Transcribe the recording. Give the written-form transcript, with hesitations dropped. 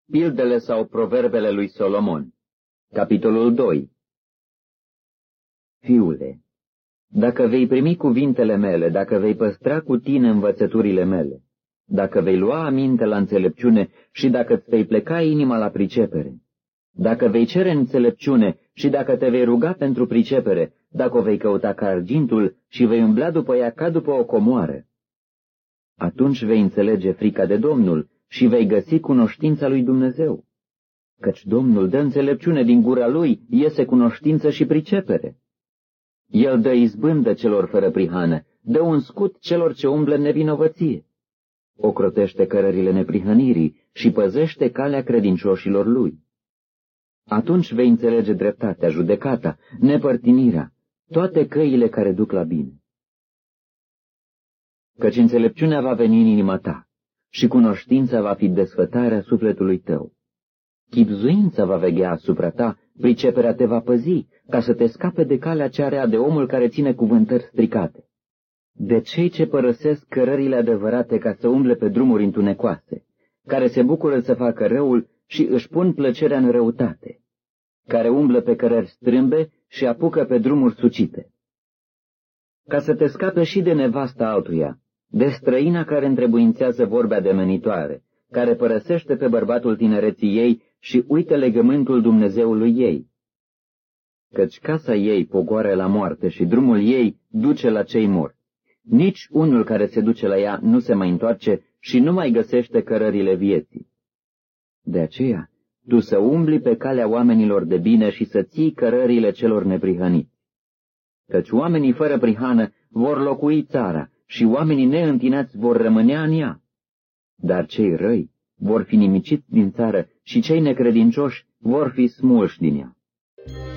Pildele sau proverbele lui Solomon. Capitolul 2. Fiule, dacă vei primi cuvintele mele, dacă vei păstra cu tine învățăturile mele, dacă vei lua aminte la înțelepciune și dacă îți vei pleca inima la pricepere, dacă vei cere înțelepciune și dacă te vei ruga pentru pricepere, dacă o vei căuta ca argintul și vei umbla după ea ca după o comoară, atunci vei înțelege frica de Domnul și vei găsi cunoștința lui Dumnezeu. Căci Domnul dă înțelepciune, din gura lui iese cunoștință și pricepere. El dă izbândă celor fără prihană, dă un scut celor ce umblă în nevinovăție. Ocrotește cărările neprihănirii și păzește calea credincioșilor lui. Atunci vei înțelege dreptatea, judecata, nepărtinirea, toate căile care duc la bine. Căci înțelepciunea va veni în inima ta și cunoștința va fi desfătarea sufletului tău. Chibzuința va veghea asupra ta, priceperea te va păzi, ca să te scape de calea cea rea de omul care ține cuvântări stricate, de cei ce părăsesc cărările adevărate ca să umble pe drumuri întunecoase, care se bucură să facă răul și își pun plăcerea în răutate, care umblă pe cărări strâmbe și apucă pe drumuri sucite. Ca să te scape și de nevasta altuia, de străina care întrebuințează vorbe ademenitoare, care părăsește pe bărbatul tinereții ei și uită legământul Dumnezeului ei. Căci casa ei pogoară la moarte și drumul ei duce la cei morți. Nici unul care se duce la ea nu se mai întoarce și nu mai găsește cărările vieții. De aceea, tu să umbli pe calea oamenilor de bine și să ții cărările celor neprihăniți. Căci oamenii fără prihană vor locui țara și oamenii neîntinați vor rămânea în ea. Dar cei răi vor fi nimiciți din țară și cei necredincioși vor fi smulși din ea.